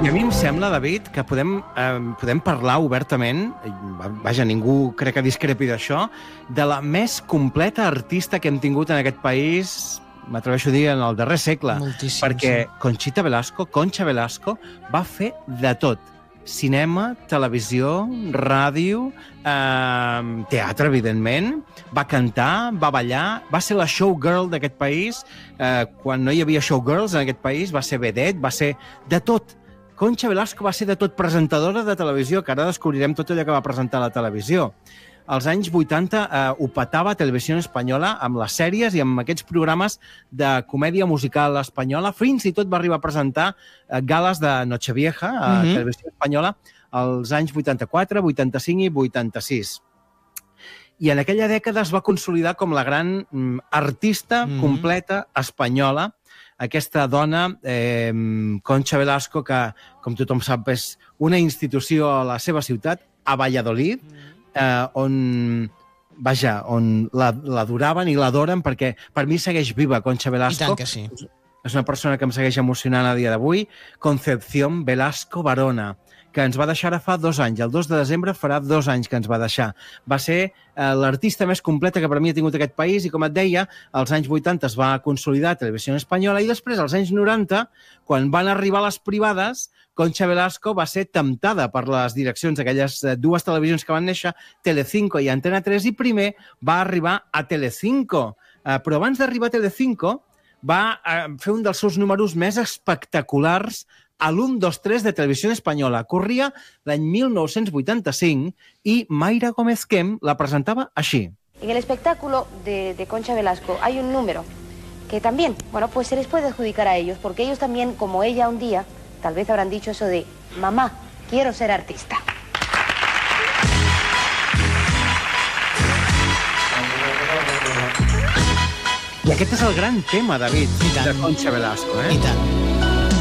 I a mi em sembla, David, que podem parlar obertament, vaja, ningú crec que discrepi d'això, de la més completa artista que hem tingut en aquest país, m'atreveixo a dir, en el darrer segle. Moltíssim, perquè sí. Concha Velasco, va fer de tot. Cinema, televisió, ràdio, teatre, evidentment, va cantar, va ballar, va ser la showgirl d'aquest país, quan no hi havia showgirls en aquest país, va ser vedette, va ser de tot. Concha Velasco va ser de tot, presentadora de televisió, que ara descobrirem tot allò que va presentar a la televisió. Als anys 80 ho petava a Televisió Espanyola amb les sèries i amb aquests programes de comèdia musical espanyola. Fins i tot va arribar a presentar gales de Nochevieja a Televisió Espanyola als anys 84, 85 i 86. I en aquella dècada es va consolidar com la gran artista completa espanyola, aquesta dona, Concha Velasco, que, com tothom sap, és una institució a la seva ciutat, a Valladolid, on l'adoraven i l'adoren, perquè per mi segueix viva Concha Velasco. I tant que sí. És una persona que em segueix emocionant a dia d'avui. Concepción Velasco Barona, que ens va deixar ara fa 2 anys. El 2 de desembre farà 2 anys que ens va deixar. Va ser l'artista més completa que per mi ha tingut aquest país i, com et deia, als anys 80 es va consolidar a Televisió Espanyola i després, als anys 90, quan van arribar les privades, Concha Velasco va ser temptada per les direccions d'aquelles 2 televisions que van néixer, Telecinco i Antena 3, i primer va arribar a Telecinco. Però abans d'arribar a Telecinco va fer un dels seus números més espectaculars a l'1, 2, 3 de Televisió Espanyola. Corria l'any 1985 i Mayra Gómez Kem la presentava així. En el espectáculo de Concha Velasco hay un número que también, bueno, pues se les puede adjudicar a ellos, porque ellos también, como ella un día, tal vez habrán dicho eso de mamá, quiero ser artista. I aquest és el gran tema, David, I tant. de Concha Velasco. I tant.